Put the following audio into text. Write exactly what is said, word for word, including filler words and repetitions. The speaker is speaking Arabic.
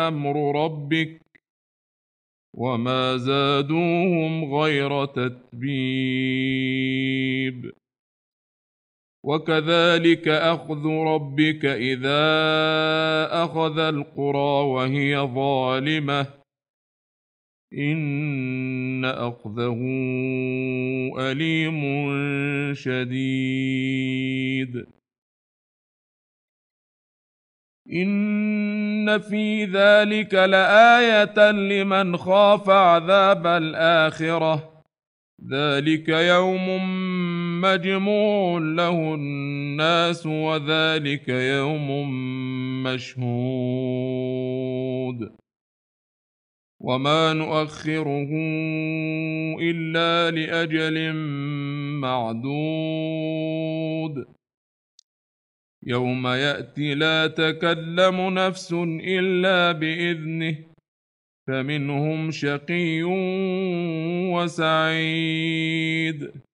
أمر ربك وما زادوهم غير تتبيب وكذلك أخذ ربك إذا أخذ القرى وهي ظالمة إن أخذه أليم شديد إن في ذلك لآية لمن خاف عذاب الآخرة ذلك يوم مجموع له الناس وذلك يوم مشهود وما نؤخره إلا لأجل معدود يوم يأتي لا تكلم نفس إلا بإذنه فمنهم شقي وسعيد